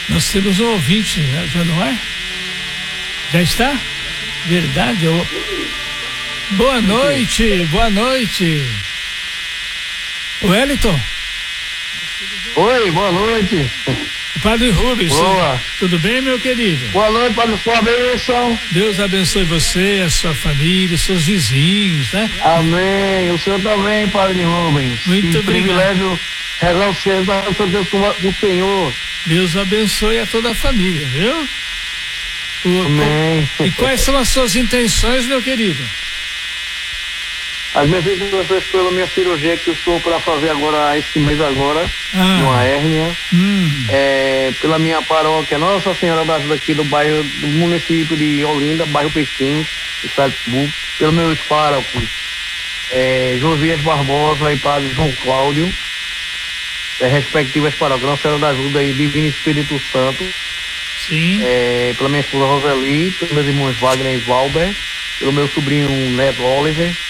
Nós temos um ouvinte, já não é? Já está? Verdade. Boa noite, boa noite. Wellington. Oi, boa noite. Padre Rubens. Boa. Tudo bem, meu querido? Boa noite, Padre, sua bênção. Deus abençoe você, a sua família, seus vizinhos, né? Amém. O senhor também, Padre Rubens. Muito obrigado. Privilégio rezar o Senhor, Deus com o Senhor. Deus abençoe a toda a família, viu? Amém. E quais são as suas intenções, meu querido? As minhas intenções pela minha cirurgia que eu estou para fazer agora, esse mês agora, uma hérnia, pela minha paróquia Nossa Senhora da Ajuda aqui do bairro, do município de Olinda, bairro Peixinho, estado de Pernambuco, pelos meus párocos, Josias Barbosa e Padre João Cláudio, respectivas paróquias, Nossa Senhora da Ajuda e Divino Espírito Santo. Sim. Pela minha esposa Roseli, pelos meus irmãos Wagner e Valber, pelo meu sobrinho Neto Oliver,